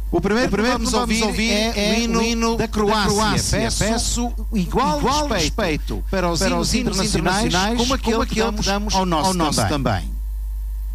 O primeiro que vamos ouvir é o hino da Croácia. Peço igual respeito para os hinos internacionais como aquele que damos ao nosso também.